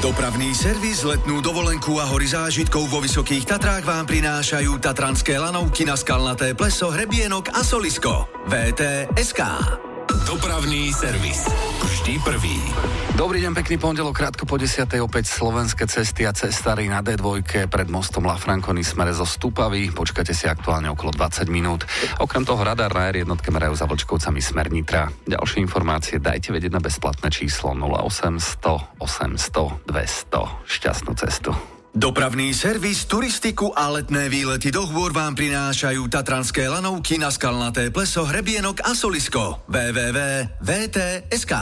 Dopravný servis, letnú dovolenku a hory zážitkov vo Vysokých Tatrách vám prinášajú tatranské lanovky na Skalnaté pleso, Hrebienok a Solisko. VTSK. Dopravný servis. Vždy prvý. Dobrý deň, pekný pondelok, krátko po 10. opäť slovenské cesty a cestári na D2 pred mostom La Franconi smere zo Stupavy. Počkajte si aktuálne okolo 20 minút. Okrem toho radar na R1 merajú za Vlčkovcami smer Nitra. Ďalšie informácie dajte vedieť na bezplatné číslo 0800 800 200. Šťastnú cestu. Dopravný servis, turistiku a letné výlety do hôr vám prinášajú tatranské lanovky na Skalnaté pleso, Hrebienok a Solisko. www.vt.sk.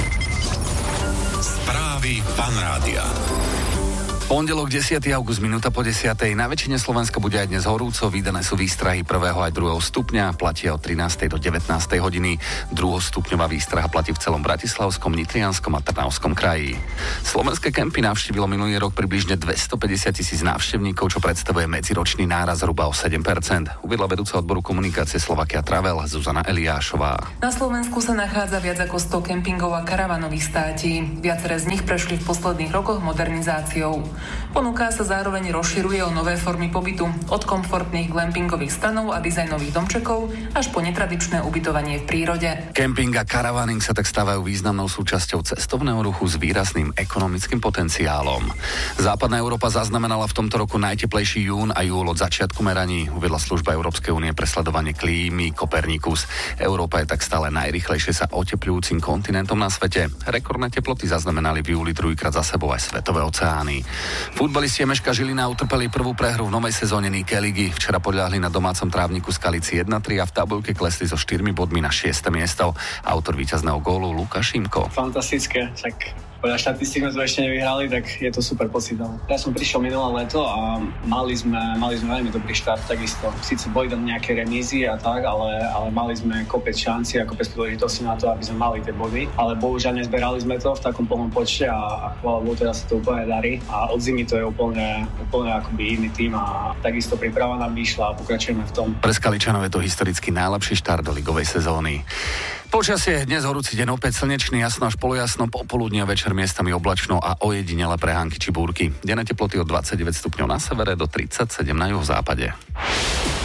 Správy Fanrádia. Pondelok 10. august, minúta po 10. Na väčšine Slovenska bude aj dnes horúco, vydané sú výstrahy 1. aj 2. stupňa, platia od 13. do 19. hodiny. 2-stupňová výstraha platí v celom Bratislavskom, Nitrianskom a Trnavskom kraji. Slovenské kempy navštívilo minulý rok približne 250,000 návštevníkov, čo predstavuje medziročný náraz zhruba o 7%. Uviedla vedúca odboru komunikácie Slovakia Travel Zuzana Eliášová. Na Slovensku sa nachádza viac ako 100 kempingov a karavanových státí. Viaceré z nich prešli v posledných rokoch modernizáciou. Ponuka sa zároveň rozširuje o nové formy pobytu, od komfortných glampingových stanov a dizajnových domčekov až po netradičné ubytovanie v prírode. Kemping a karavaning sa tak stávajú významnou súčasťou cestovného ruchu s výrazným ekonomickým potenciálom. Západná Európa zaznamenala v tomto roku najteplejší jún a júl od začiatku meraní, uviedla služba Európskej únie pre sledovanie klímy Copernicus. Európa je tak stále najrýchlejšie sa oteplujúcim kontinentom na svete. Rekordné teploty zaznamenali v júli druhýkrát za sebou aj svetové oceány. Futbalisti Meška Žilina utrpeli prvú prehru v novej sezóne Nike ligy. Včera podľahli na domácom trávniku Skalici 1-3 a v tabuľke klesli so 4 bodmi na 6. miesto. Autor víťazného gólu Lukáš Šimko. Fantastické, tak podľa štatistík sme to ešte nevyhrali, tak je to super pocit. Ja som prišiel minulé leto a mali sme veľmi dobrý štart takisto. Sice boli tam nejaké remízy a tak, ale mali sme kopec šanci a kopec príležitosti na to, aby sme mali tie body. Ale bohužiaľ nezberali sme to v takom plnom počte a chvála Bohu, teda sa to úplne darí. A od zimy to je úplne akoby iný tým a takisto príprava nám vyšla a pokračujeme v tom. Pre Skaličanov je to historicky najlepší štart do ligovej sezóny. Počasie, dnes horúci deň opäť slnečný, jasno až polojasno, popoludne a večer miestami oblačno a ojedinele prehánky či búrky. Denné teploty od 29 stupňov na severe do 37 na juhozápade.